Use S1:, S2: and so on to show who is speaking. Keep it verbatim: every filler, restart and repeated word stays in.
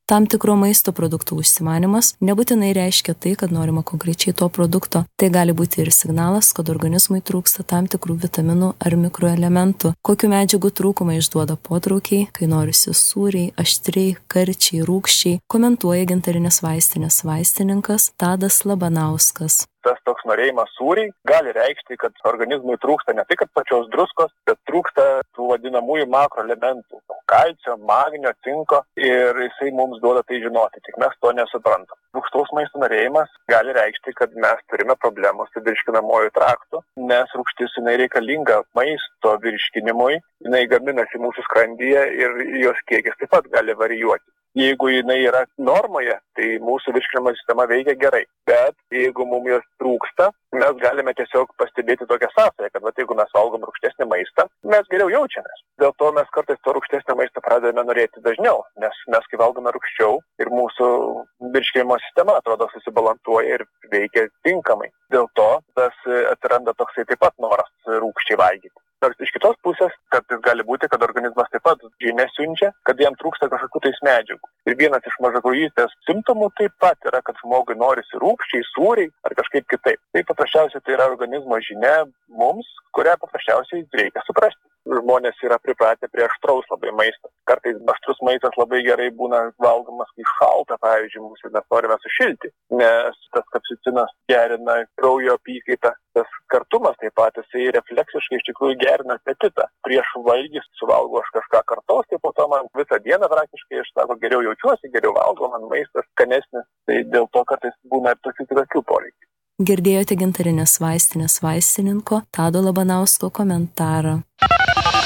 S1: Tam tikro maisto produktų užsimanimas nebūtinai reiškia tai, kad norima konkrečiai to produkto. Tai gali būti ir signalas, kad organizmui trūksta tam tikrų vitaminų ar mikroelementų. Kokių medžiagų trūkumą išduoda potraukiai, kai norisi sūriai, aštriai, karčiai, rūgščiai, komentuoja Gintarinės vaistinės vaistininkas Tadas Labanauskas.
S2: Tas toks norėjimas sūriai gali reikšti, kad organizmui trūksta ne tik pačios druskos, bet trūksta tų vadinamųjų makroelementų – kalcio, magnio, cinko ir jisai mums duoda tai žinoti, tik mes to nesuprantam. Rūgštaus maisto norėjimas gali reikšti, kad mes turime problemų su virškinamuoju traktu, nes rūgštis jinai reikalinga maisto virškinimui, jinai gaminasi mūsų skrandyje ir jos kiekis taip pat gali varijuoti. Jeigu jinai yra normoje, tai mūsų virškinimo sistema veikia gerai. Bet jeigu mums jos trūksta, mes galime tiesiog pastebėti tokią sąsają, kad vat, jeigu mes valgom rūgštesnį maistą, mes geriau jaučiamės. Dėl to mes kartais to rūgštesnio maisto pradedame norėti dažniau, nes mes kai valgome rūgščiau ir mūsų virškinimo sistema atrodo susibalansuoja ir veikia tinkamai. Dėl to tas atsiranda toksai taip pat noras rūgščiai valgyti. Nors iš kitos pusės, kad gali būti, kad organizmas taip pat žinia siunčia, kad jam trūksta kažkokių tais medžiagų. Ir vienas iš mažakraujystės simptomų taip pat yra, kad žmogui norisi rūgščiai, sūriai ar kažkaip kitaip. Tai paprasčiausiai tai yra organizmo žinia mums, kurią paprasčiausiai reikia suprasti. Žmonės yra pripratę prie aštraus labai maisto. Kartais aštrus maistas labai gerai būna valgomas, kai šalta, pavyzdžiui, mūsų mes norime sušilti, nes tas kapsicinas gerina kraujo apykaitą. Tas kartumas taip pat, jisai refleksiškai iš tikrųjų gerina apetitą. Prieš valgį suvalgo aš kažką kartos, tai po to man visą dieną praktiškai aš sako, geriau jaučiuosi, geriau valgo, man maistas skanesnis. Tai dėl to kartais būna ir tokių kitokių poreikių.
S1: Girdėjote Gintarinės vaistinės vaistininko Tado Labanausko komentarą.